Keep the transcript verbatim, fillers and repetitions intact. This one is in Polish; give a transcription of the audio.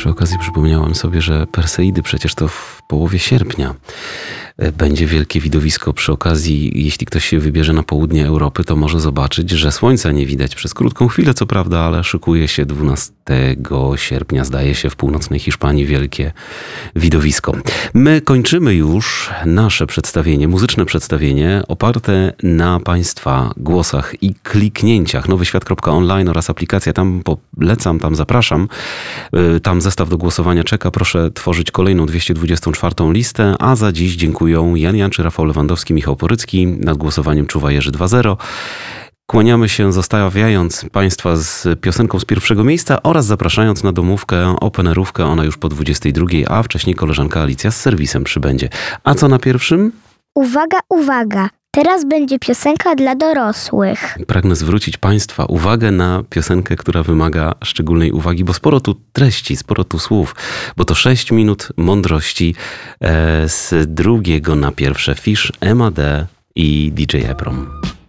Przy okazji przypomniałem sobie, że Perseidy przecież to w połowie sierpnia będzie wielkie widowisko. Przy okazji, jeśli ktoś się wybierze na południe Europy, to może zobaczyć, że słońca nie widać przez krótką chwilę, co prawda, ale szykuje się dwunastego sierpnia, zdaje się, w północnej Hiszpanii wielkie widowisko. My kończymy już nasze przedstawienie, muzyczne przedstawienie oparte na Państwa głosach i kliknięciach. nowyświat kropka online oraz aplikacja. Tam polecam, tam zapraszam. Tam zestaw do głosowania czeka. Proszę tworzyć kolejną dwieście dwudziestą czwartą listę, a za dziś dziękuję Jan Janczy, Rafał Lewandowski, Michał Porycki. Nad głosowaniem czuwa Jerzy dwa zero. Kłaniamy się, zostawiając Państwa z piosenką z pierwszego miejsca oraz zapraszając na domówkę, openerówkę. Ona już po dwudziestej drugiej, a wcześniej koleżanka Alicja z serwisem przybędzie. A co na pierwszym? Uwaga, uwaga! Teraz będzie piosenka dla dorosłych. Pragnę zwrócić Państwa uwagę na piosenkę, która wymaga szczególnej uwagi, bo sporo tu treści, sporo tu słów, bo to sześć minut mądrości e, z drugiego na pierwsze Fish, M A D i D J Eprom.